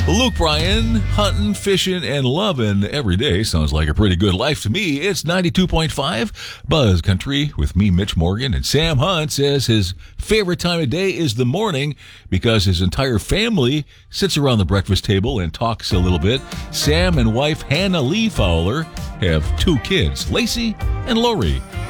Luke Bryan, hunting, fishing, and loving every day sounds like a pretty good life to me. It's 92.5 Buzz Country with me, Mitch Morgan, and Sam Hunt says his favorite time of day is the morning because his entire family sits around the breakfast table and talks a little bit. Sam and wife Hannah Lee Fowler have two kids, Lacey and Lori.